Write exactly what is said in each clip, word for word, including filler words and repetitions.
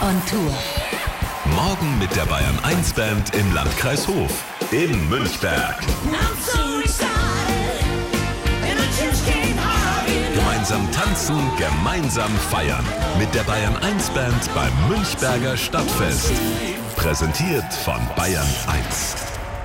on Tour. Morgen mit der Bayern eins Band im Landkreis Hof in Münchberg. Gemeinsam tanzen, gemeinsam feiern. Mit der Bayern eins Band beim Münchberger Stadtfest. Präsentiert von Bayern eins.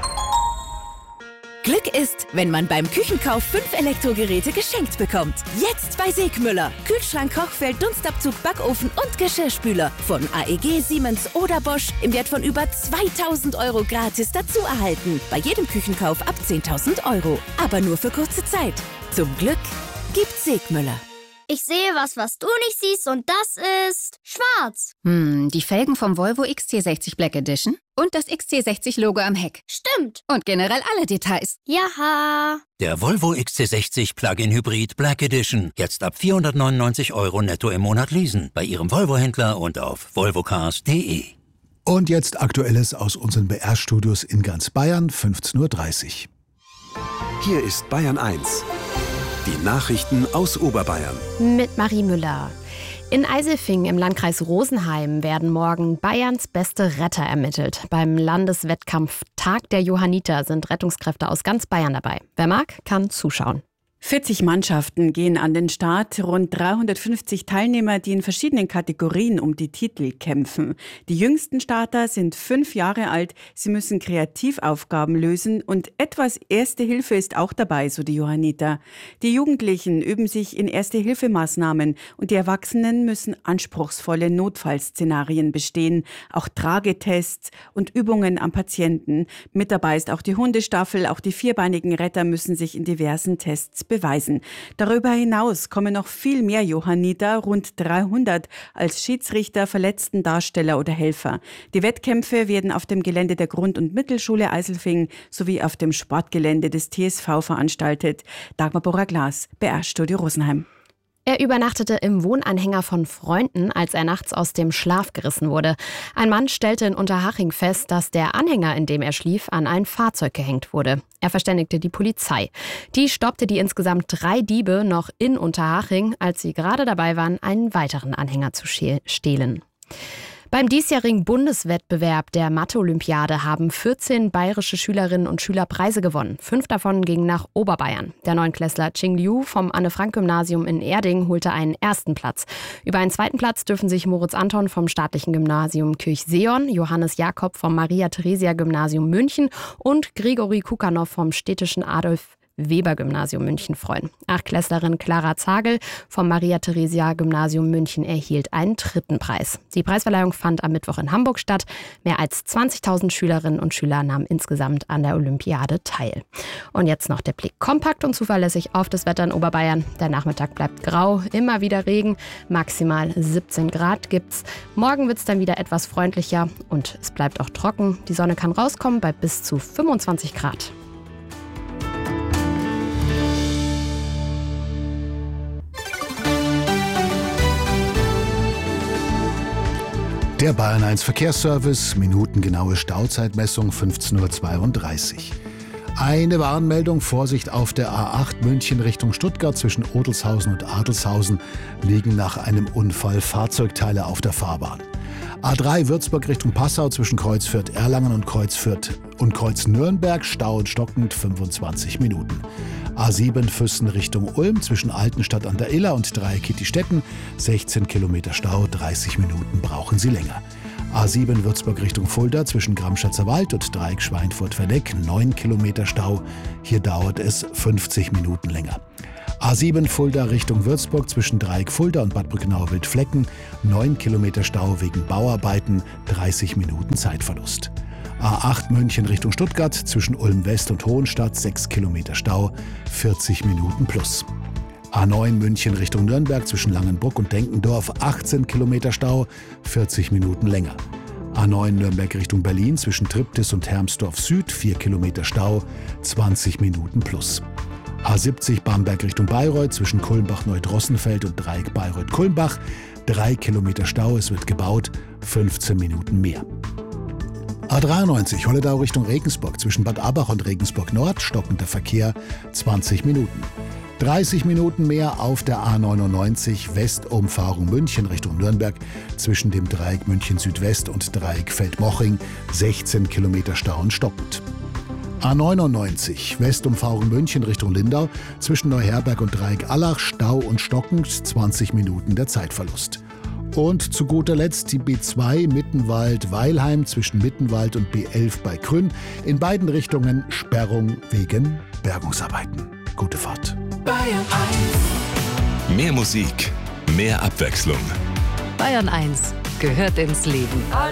Glück ist, wenn man beim Küchenkauf fünf Elektrogeräte geschenkt bekommt. Jetzt bei Segmüller. Kühlschrank, Kochfeld, Dunstabzug, Backofen und Geschirrspüler. Von A E G, Siemens oder Bosch im Wert von über zweitausend Euro gratis dazu erhalten. Bei jedem Küchenkauf ab zehntausend Euro. Aber nur für kurze Zeit. Zum Glück gibt's Segmüller. Ich sehe was, was du nicht siehst, und das ist schwarz. Hm, die Felgen vom Volvo X C sechzig Black Edition und das X C sechzig Logo am Heck. Stimmt. Und generell alle Details. Jaha. Der Volvo X C sechzig Plug-in Hybrid Black Edition. Jetzt ab vierhundertneunundneunzig Euro netto im Monat leasen. Bei Ihrem Volvo-Händler und auf volvocars punkt de. Und jetzt Aktuelles aus unseren B R-Studios in ganz Bayern, fünfzehn Uhr dreißig. Hier ist Bayern eins. Die Nachrichten aus Oberbayern. Mit Marie Müller. In Eiselfingen im Landkreis Rosenheim werden morgen Bayerns beste Retter ermittelt. Beim Landeswettkampf Tag der Johanniter sind Rettungskräfte aus ganz Bayern dabei. Wer mag, kann zuschauen. vierzig Mannschaften gehen an den Start, rund dreihundertfünfzig Teilnehmer, die in verschiedenen Kategorien um die Titel kämpfen. Die jüngsten Starter sind fünf Jahre alt, sie müssen Kreativaufgaben lösen und etwas Erste Hilfe ist auch dabei, so die Johanniter. Die Jugendlichen üben sich in Erste-Hilfe-Maßnahmen und die Erwachsenen müssen anspruchsvolle Notfallszenarien bestehen, auch Tragetests und Übungen am Patienten. Mit dabei ist auch die Hundestaffel, auch die vierbeinigen Retter müssen sich in diversen Tests beweisen. Darüber hinaus kommen noch viel mehr Johanniter, rund dreihundert, als Schiedsrichter, Verletztendarsteller oder Helfer. Die Wettkämpfe werden auf dem Gelände der Grund- und Mittelschule Eiselfingen sowie auf dem Sportgelände des T S V veranstaltet. Dagmar Bora-Glas, B R-Studio Rosenheim. Er übernachtete im Wohnanhänger von Freunden, als er nachts aus dem Schlaf gerissen wurde. Ein Mann stellte in Unterhaching fest, dass der Anhänger, in dem er schlief, an ein Fahrzeug gehängt wurde. Er verständigte die Polizei. Die stoppte die insgesamt drei Diebe noch in Unterhaching, als sie gerade dabei waren, einen weiteren Anhänger zu stehlen. Beim diesjährigen Bundeswettbewerb der Mathe-Olympiade haben vierzehn bayerische Schülerinnen und Schüler Preise gewonnen. Fünf davon gingen nach Oberbayern. Der Neunklässler Ching Liu vom Anne-Frank-Gymnasium in Erding holte einen ersten Platz. Über einen zweiten Platz dürfen sich Moritz Anton vom staatlichen Gymnasium Kirchseon, Johannes Jakob vom Maria-Theresia-Gymnasium München und Grigori Kukanow vom städtischen Adolf Weber-Gymnasium München freuen. Achtklässlerin Clara Zagel vom Maria-Theresia-Gymnasium München erhielt einen dritten Preis. Die Preisverleihung fand am Mittwoch in Hamburg statt. Mehr als zwanzigtausend Schülerinnen und Schüler nahmen insgesamt an der Olympiade teil. Und jetzt noch der Blick kompakt und zuverlässig auf das Wetter in Oberbayern. Der Nachmittag bleibt grau, immer wieder Regen, maximal siebzehn Grad gibt's. Morgen wird's dann wieder etwas freundlicher und es bleibt auch trocken. Die Sonne kann rauskommen bei bis zu fünfundzwanzig Grad. Der Bayern eins Verkehrsservice, minutengenaue Stauzeitmessung fünfzehn Uhr zweiunddreißig. Eine Warnmeldung, Vorsicht auf der A acht München Richtung Stuttgart zwischen Odelshausen und Adelshausen liegen nach einem Unfall Fahrzeugteile auf der Fahrbahn. A drei Würzburg Richtung Passau zwischen Kreuz Fürth-Erlangen und Kreuz Fürth und Kreuz Nürnberg, Stau und stockend fünfundzwanzig Minuten. A sieben Füssen Richtung Ulm zwischen Altenstadt an der Iller und Dreieck Kittistetten, sechzehn Kilometer Stau, dreißig Minuten brauchen Sie länger. A sieben Würzburg Richtung Fulda zwischen Gramschatzer Wald und Dreieck Schweinfurt-Verneck, neun Kilometer Stau, hier dauert es fünfzig Minuten länger. A sieben Fulda Richtung Würzburg zwischen Dreieck Fulda und Bad Brückenau-Wildflecken, neun Kilometer Stau wegen Bauarbeiten, dreißig Minuten Zeitverlust. A acht München Richtung Stuttgart zwischen Ulm West und Hohenstadt, sechs Kilometer Stau, vierzig Minuten plus. A neun München Richtung Nürnberg zwischen Langenbruck und Denkendorf, achtzehn Kilometer Stau, vierzig Minuten länger. A neun Nürnberg Richtung Berlin zwischen Triptis und Hermsdorf Süd, vier Kilometer Stau, zwanzig Minuten plus. A siebzig Bamberg Richtung Bayreuth zwischen Kulmbach-Neudrossenfeld und Dreieck Bayreuth-Kulmbach, drei Kilometer Stau, es wird gebaut, fünfzehn Minuten mehr. A dreiundneunzig Holledau Richtung Regensburg zwischen Bad Abach und Regensburg Nord, stockender Verkehr, zwanzig Minuten. dreißig Minuten mehr auf der A neunundneunzig Westumfahrung München Richtung Nürnberg zwischen dem Dreieck München Südwest und Dreieck Feldmoching, sechzehn Kilometer Stau und stockend. A neunundneunzig Westumfahrung München Richtung Lindau zwischen Neuherberg und Dreieck Allach, Stau und stockend, zwanzig Minuten der Zeitverlust. Und zu guter Letzt die B zwei Mittenwald-Weilheim zwischen Mittenwald und B elf bei Krünn. In beiden Richtungen Sperrung wegen Bergungsarbeiten. Gute Fahrt. Bayern eins. Mehr Musik, mehr Abwechslung. Bayern eins gehört ins Leben.